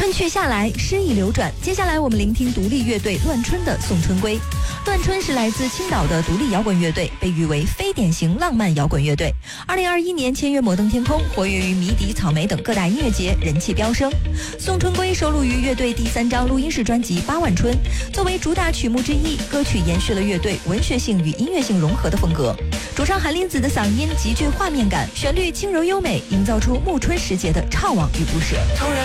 春去夏来，诗意流转。接下来我们聆听独立乐队乱春的《送春归》。乱春是来自青岛的独立摇滚乐队，被誉为非典型浪漫摇滚乐队。2021年签约摩登天空，活跃于迷笛、草莓等各大音乐节，人气飙升。《送春归》收录于乐队第3张录音室专辑《8万春》，作为主打曲目之一，歌曲延续了乐队文学性与音乐性融合的风格。主唱韩林子的嗓音极具画面感，旋律轻柔优美，营造出暮春时节的怅惘与不舍。 突然